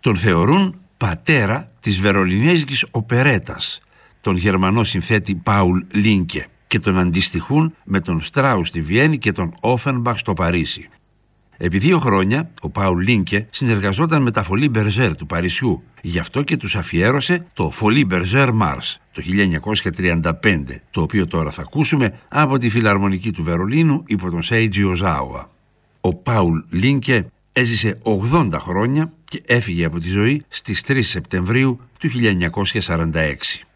Τον θεωρούν πατέρα της βερολινέζικης οπερέτας, τον Γερμανό συνθέτη Πάουλ Λίνκε, και τον αντιστοιχούν με τον Στράους στη Βιέννη και τον Όφενμπαχ στο Παρίσι. Επί 2 χρόνια ο Πάουλ Λίνκε συνεργαζόταν με τα Φολί Μπερζέρ του Παρισιού, γι' αυτό και τους αφιέρωσε το Φολί Μπερζέρ Μάρς το 1935, το οποίο τώρα θα ακούσουμε από τη Φιλαρμονική του Βερολίνου υπό τον Σέιτζι Οζάουα. Ο Πάουλ Λίνκε έζησε 80 χρόνια και έφυγε από τη ζωή στις 3 Σεπτεμβρίου του 1946.